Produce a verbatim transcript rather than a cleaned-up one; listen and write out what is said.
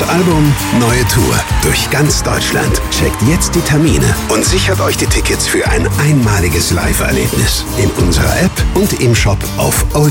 Neues Album, neue Tour. Durch ganz Deutschland. Checkt jetzt die Termine und sichert euch die Tickets für ein einmaliges Live-Erlebnis. In unserer App und im Shop auf old